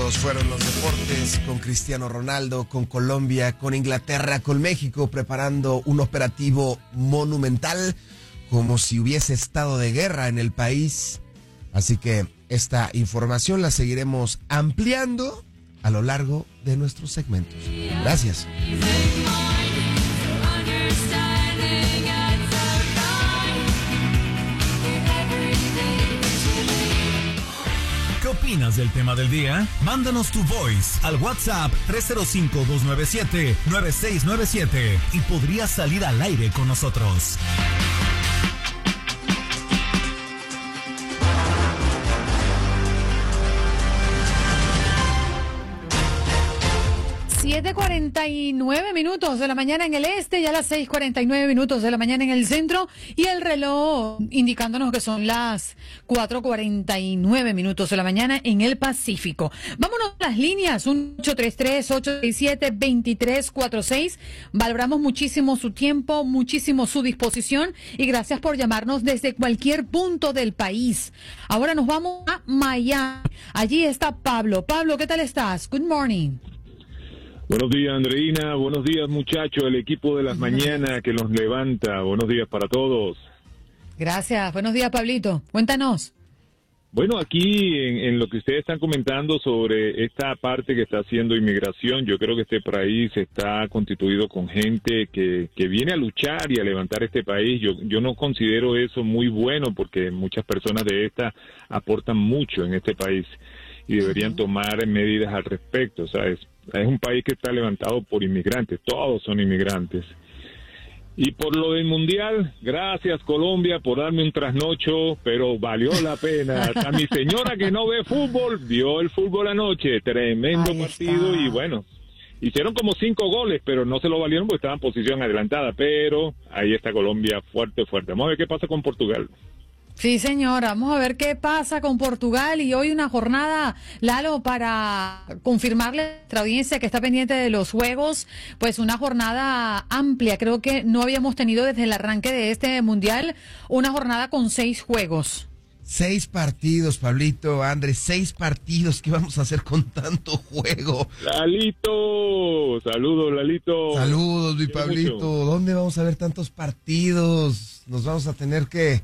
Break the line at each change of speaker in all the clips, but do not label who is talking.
Estos fueron los deportes con Cristiano Ronaldo, con Colombia, con Inglaterra, con México, preparando un operativo monumental, como si hubiese estado de guerra en el país. Así que esta información la seguiremos ampliando a lo largo de nuestros segmentos. Gracias.
¿Qué opinas del tema del día? Mándanos tu voice al WhatsApp 305-297-9697 y podrías salir al aire con nosotros.
7:49 de la mañana en el este, ya las 6:49 de la mañana en el centro, y el reloj indicándonos que son las 4:49 de la mañana en el Pacífico. Vámonos a las líneas, 833-867-2346. Valoramos muchísimo su tiempo, muchísimo su disposición, y gracias por llamarnos desde cualquier punto del país. Ahora nos vamos a Miami. Allí está Pablo. Pablo, ¿qué tal estás? Good morning.
Buenos días, Andreina. Buenos días, muchachos, el equipo de las mañanas que nos levanta. Buenos días para todos.
Gracias. Buenos días, Pablito. Cuéntanos.
Bueno, aquí en lo que ustedes están comentando sobre esta parte que está haciendo inmigración, yo creo que este país está constituido con gente que viene a luchar y a levantar este país. Yo no considero eso muy bueno, porque muchas personas de esta aportan mucho en este país y deberían tomar medidas al respecto. O sea, es un país que está levantado por inmigrantes, todos son inmigrantes. Y por lo del Mundial, gracias Colombia por darme un trasnocho, pero valió la pena. Hasta mi señora que no ve fútbol, vio el fútbol anoche, tremendo
Ahí
partido.
está.
Y bueno, hicieron como 5 goles, pero no se lo valieron porque estaban en posición adelantada. Pero ahí está Colombia fuerte, fuerte. Vamos a ver qué pasa con Portugal.
Sí, señora, vamos a ver qué pasa con Portugal, y hoy una jornada, Lalo, para confirmarle a nuestra audiencia que está pendiente de los juegos, pues una jornada amplia. Creo que no habíamos tenido desde el arranque de este Mundial una jornada con 6 juegos.
6 partidos, Pablito, Andrés, 6 partidos. ¿Qué vamos a hacer con tanto juego?
Lalito, saludos Lalito.
Saludos, mi
Quiero
Pablito.
mucho.
¿Dónde vamos a ver tantos partidos? Nos vamos a tener que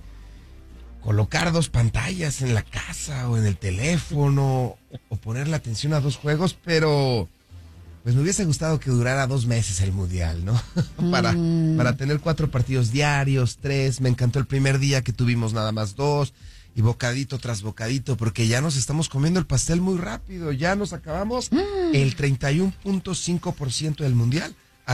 colocar 2 pantallas en la casa o en el teléfono, o poner la atención a 2 juegos, pero pues me hubiese gustado que durara 2 meses el Mundial, ¿no? para tener 4 partidos diarios, 3. Me encantó el primer día que tuvimos nada más 2, y bocadito tras bocadito, porque ya nos estamos comiendo el pastel muy rápido. Ya nos acabamos el 31.5% del Mundial.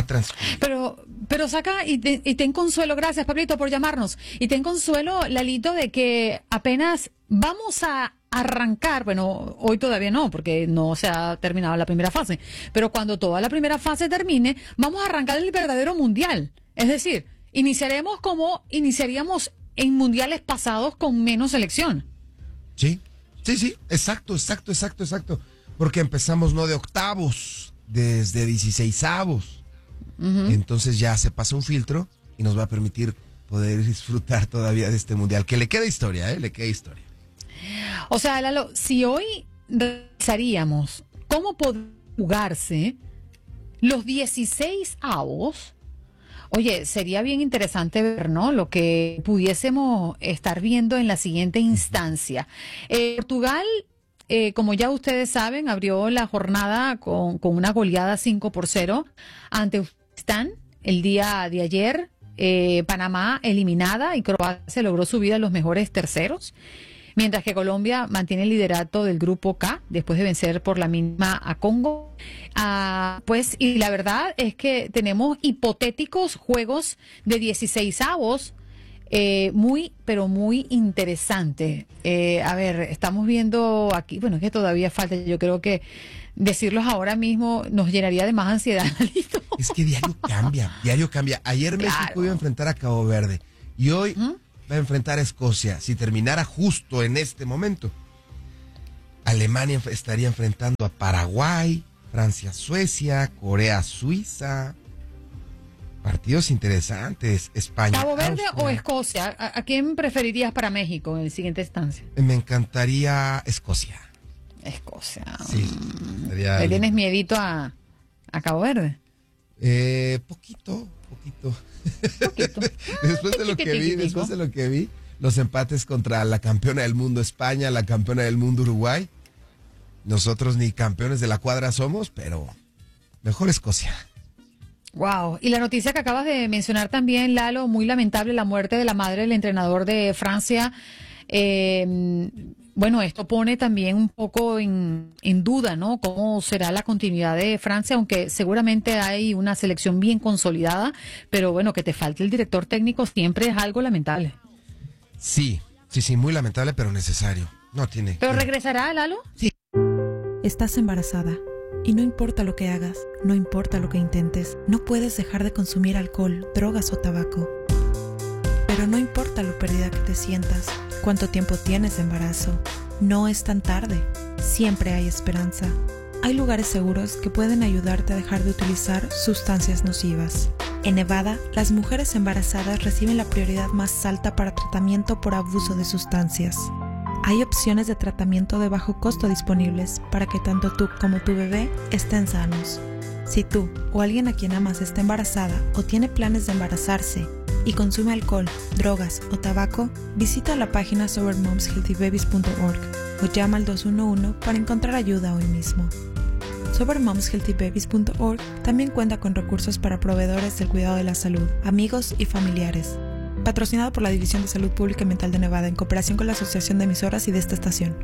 Pero saca y ten consuelo, gracias Pablito por llamarnos, y ten consuelo, Lalito, de que apenas vamos a arrancar, bueno, hoy todavía no, porque no se ha terminado la primera fase, pero cuando toda la primera fase termine, vamos a arrancar el verdadero mundial. Es decir, iniciaremos como iniciaríamos en mundiales pasados con menos selección.
Sí, exacto, porque empezamos no de octavos, desde 16avos. Entonces ya se pasa un filtro y nos va a permitir poder disfrutar todavía de este mundial, que le queda historia, le queda historia.
O sea, Lalo, si hoy revisaríamos cómo pueden jugarse los 16avos, oye, sería bien interesante ver, ¿no?, lo que pudiésemos estar viendo en la siguiente instancia. Portugal, como ya ustedes saben, abrió la jornada con una goleada 5-0 ante Uzbekistán el día de ayer. Panamá eliminada, y Croacia logró subir a los mejores terceros, mientras que Colombia mantiene el liderato del grupo K después de vencer por la mínima a Congo. Pues, y la verdad es que tenemos hipotéticos juegos de 16avos, muy, pero muy interesante. A ver, estamos viendo aquí, bueno, es que todavía falta, yo creo que decirlos ahora mismo nos llenaría de más ansiedad.
Es que diario cambia. Ayer México iba a enfrentar a Cabo Verde, y hoy va a enfrentar a Escocia. Si terminara justo en este momento, Alemania estaría enfrentando a Paraguay, Francia, Suecia, Corea, Suiza. Partidos interesantes. España,
¿Cabo Verde
Austria.
o Escocia? ¿A quién preferirías para México en la siguiente instancia?
Me encantaría Escocia.
Escocia.
Sí.
¿Le tienes miedito a Cabo Verde?
Poquito. Después de lo que vi, los empates contra la campeona del mundo España, la campeona del mundo Uruguay. Nosotros ni campeones de la cuadra somos, pero mejor Escocia.
Wow. Y la noticia que acabas de mencionar también, Lalo, muy lamentable, la muerte de la madre del entrenador de Francia. Bueno, esto pone también un poco en duda, ¿no? Cómo será la continuidad de Francia, aunque seguramente hay una selección bien consolidada, pero bueno, que te falte el director técnico siempre es algo lamentable.
Sí, muy lamentable, pero necesario. No tiene.
¿Pero regresará, Lalo?
Sí.
Estás embarazada y no importa lo que hagas, no importa lo que intentes, no puedes dejar de consumir alcohol, drogas o tabaco. Pero no importa lo perdida que te sientas, cuánto tiempo tienes de embarazo, no es tan tarde, siempre hay esperanza. Hay lugares seguros que pueden ayudarte a dejar de utilizar sustancias nocivas. En Nevada, las mujeres embarazadas reciben la prioridad más alta para tratamiento por abuso de sustancias. Hay opciones de tratamiento de bajo costo disponibles para que tanto tú como tu bebé estén sanos. Si tú o alguien a quien amas está embarazada o tiene planes de embarazarse y consume alcohol, drogas o tabaco, visita la página sobermomshealthybabies.org o llama al 211 para encontrar ayuda hoy mismo. Sobermomshealthybabies.org también cuenta con recursos para proveedores del cuidado de la salud, amigos y familiares. Patrocinado por la División de Salud Pública y Mental de Nevada en cooperación con la Asociación de Emisoras y de esta estación.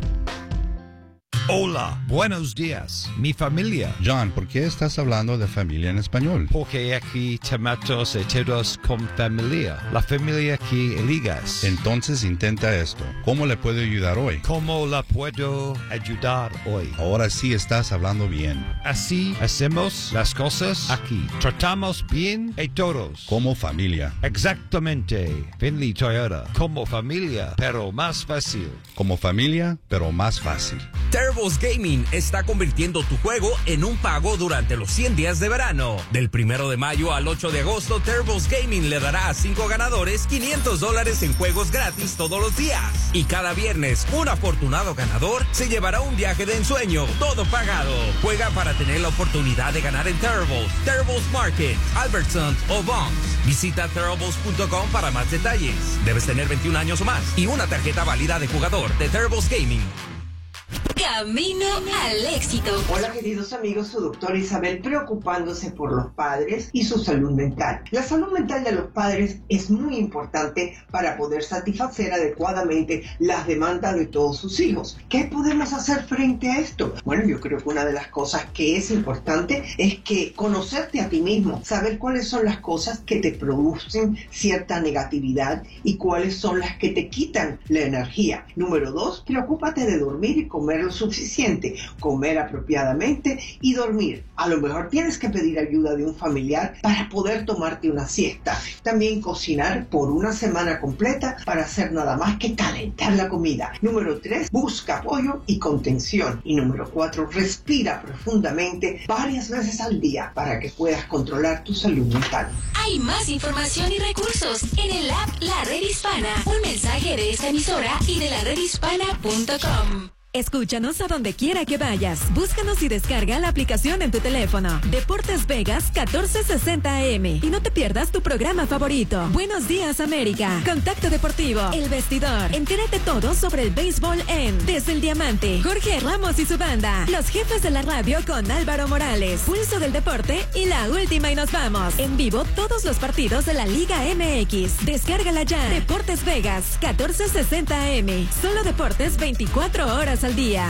Hola, buenos días, mi familia.
John, ¿por qué estás hablando de familia en español?
Porque aquí tomamos todos con familia. La familia que eligas.
Entonces intenta esto. ¿Cómo le puedo ayudar hoy?
¿Cómo la puedo ayudar hoy?
Ahora sí estás hablando bien.
Así hacemos las cosas aquí. Tratamos bien a todos.
Como familia.
Exactamente. Finley Toyota. Como familia, pero más fácil.
Como familia, pero más fácil.
Turbo's Gaming está convirtiendo tu juego en un pago durante los 100 días de verano. Del 1 de mayo al 8 de agosto, Turbo's Gaming le dará a 5 ganadores $500 en juegos gratis todos los días. Y cada viernes, un afortunado ganador se llevará un viaje de ensueño, todo pagado. Juega para tener la oportunidad de ganar en Turbo's Market, Albertsons o Vons. Visita turbo's.com para más detalles. Debes tener 21 años o más y una tarjeta válida de jugador de Turbo's Gaming.
Camino al éxito.
Hola queridos amigos, su doctora Isabel preocupándose por los padres y su salud mental. La salud mental de los padres es muy importante para poder satisfacer adecuadamente las demandas de todos sus hijos. ¿Qué podemos hacer frente a esto? Bueno, yo creo que una de las cosas que es importante es que conocerte a ti mismo, saber cuáles son las cosas que te producen cierta negatividad y cuáles son las que te quitan la energía. Número 2, preocúpate de dormir y comer lo suficiente, comer apropiadamente y dormir. A lo mejor tienes que pedir ayuda de un familiar para poder tomarte una siesta. También cocinar por una semana completa para hacer nada más que calentar la comida. Número 3, busca apoyo y contención. Y número 4, respira profundamente varias veces al día para que puedas controlar tu salud mental.
Hay más información y recursos en el app La Red Hispana. Un mensaje de esta emisora y de laredhispana.com.
Escúchanos a donde quiera que vayas. Búscanos y descarga la aplicación en tu teléfono. Deportes Vegas 1460 AM. Y no te pierdas tu programa favorito. Buenos días, América. Contacto Deportivo. El Vestidor. Entérate todo sobre el béisbol en Desde el Diamante. Jorge Ramos y su banda. Los jefes de la radio con Álvaro Morales. Pulso del Deporte y La Última y nos vamos. En vivo todos los partidos de la Liga MX. Descárgala ya. Deportes Vegas 1460 AM. Solo deportes 24 horas al día.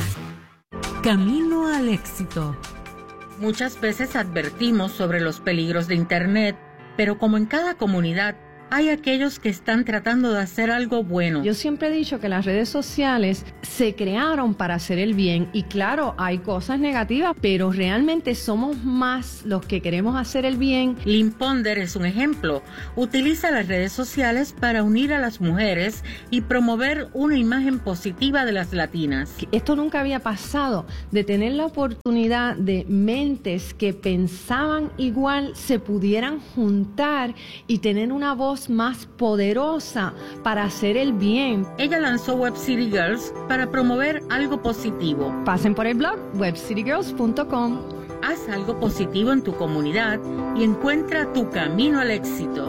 Camino al éxito. Muchas veces advertimos sobre los peligros de Internet, pero como en cada comunidad, hay aquellos que están tratando de hacer algo bueno.
Yo siempre he dicho que las redes sociales se crearon para hacer el bien y claro, hay cosas negativas, pero realmente somos más los que queremos hacer el bien.
Lynn Ponder es un ejemplo. Utiliza las redes sociales para unir a las mujeres y promover una imagen positiva de las latinas.
Esto nunca había pasado, de tener la oportunidad de mentes que pensaban igual se pudieran juntar y tener una voz voz más poderosa para hacer el bien.
Ella lanzó Web City Girls para promover algo positivo.
Pasen por el blog webcitygirls.com.
Haz algo positivo en tu comunidad y encuentra tu camino al éxito.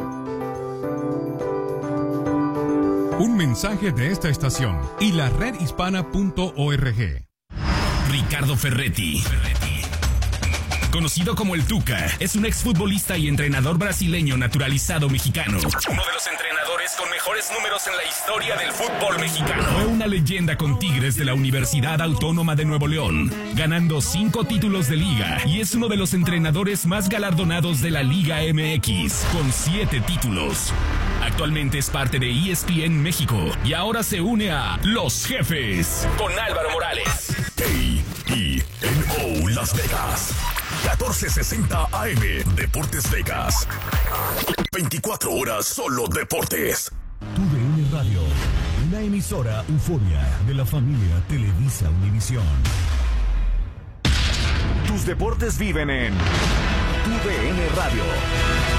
Un mensaje de esta estación y la redhispana.org.
Ricardo Ferretti, conocido como el Tuca, es un exfutbolista y entrenador brasileño naturalizado mexicano. Uno de los entrenadores con mejores números en la historia del fútbol mexicano. Fue una leyenda con Tigres de la Universidad Autónoma de Nuevo León, ganando 5 títulos de liga, y es uno de los entrenadores más galardonados de la Liga MX, con 7 títulos. Actualmente es parte de ESPN México y ahora se une a Los Jefes con Álvaro Morales.
KENO Las Vegas, 1460 AM, Deportes Vegas. 24 horas solo deportes.
TUDN Radio, una emisora euforia de la familia Televisa Univisión.
Tus deportes viven en TUDN Radio.